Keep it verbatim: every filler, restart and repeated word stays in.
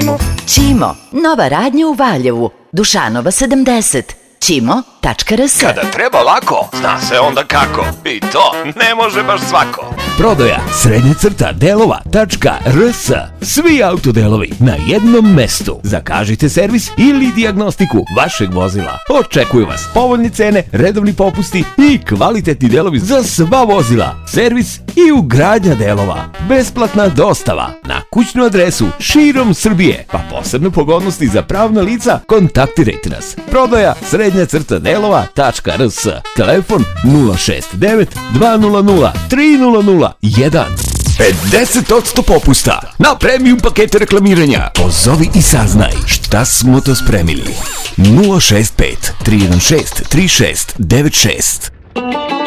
Ćimo, nova radnja u Valjevu, Dušanova sedamdeset, ćimo tačka r s. Kada treba lako, zna se onda kako. I to ne može baš svako. Prodaja srednja crta delova tačka r s. Svi autodelovi na jednom mestu. Zakažite servis ili dijagnostiku vašeg vozila. Očekuju vas povoljne cene, redovni popusti i kvalitetni delovi za sva vozila. Servis i ugradnja delova. Besplatna dostava na kućnu adresu širom Srbije. Pa posebne pogodnosti za pravna lica, kontaktirajte nas. Prodaja srednja crta delova tačka r s. Telefon nula šest devet dva nula nula tri nula nula jedan. pedeset posto popusta na premium pakete reklamiranja. Pozovi i saznaj šta smo to spremili. nula šest pet tri jedan šest tri šest devet šest.